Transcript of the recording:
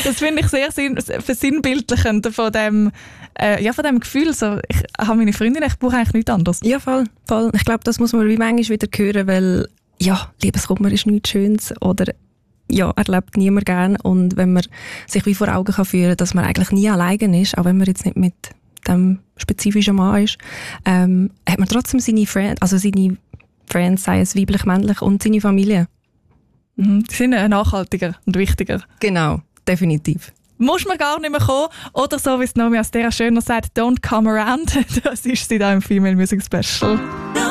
Das finde ich sehr versinnbildlichend von dem Gefühl. So, ich habe meine Freundin, ich brauche eigentlich nichts anderes. Ja, voll. Ich glaube, das muss man wie manchmal wieder hören, weil Liebeskummer ist nichts Schönes oder erlebt niemand gern. Und wenn man sich wie vor Augen kann führen, dass man eigentlich nie alleine ist, auch wenn man jetzt nicht mit dem spezifischen Mann ist, hat man trotzdem seine Friends, sei es weiblich, männlich, und seine Familie. Die sind nachhaltiger und wichtiger. Genau, definitiv. Muss man gar nicht mehr kommen. Oder so, wie es Naomi Astera schöner sagt, don't come around. Das ist sie da im Female Music Special.